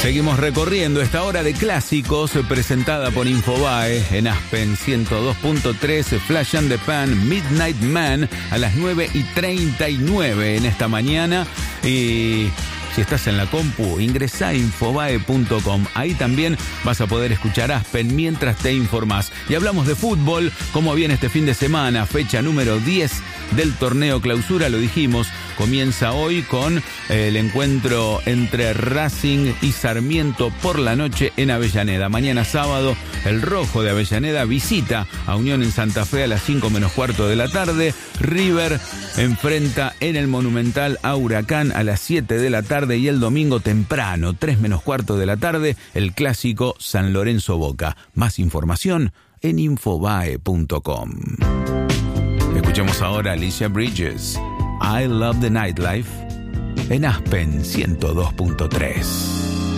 Seguimos recorriendo esta hora de clásicos presentada por Infobae en Aspen 102.3, Flash and the Pan, Midnight Man a las 9:39 en esta mañana. Y si estás en la compu, ingresá a infobae.com. Ahí también vas a poder escuchar Aspen mientras te informás. Y hablamos de fútbol, cómo viene este fin de semana, fecha número 10 del torneo clausura, lo dijimos. Comienza hoy con el encuentro entre Racing y Sarmiento por la noche en Avellaneda. Mañana sábado, el Rojo de Avellaneda visita a Unión en Santa Fe a las 5:15 de la tarde. River enfrenta en el Monumental a Huracán a las 7 de la tarde. Y el domingo temprano, 3:15 de la tarde, el clásico San Lorenzo-Boca. Más información en infobae.com. Escuchemos ahora a Alicia Bridges, I Love the Nightlife, en Aspen 102.3.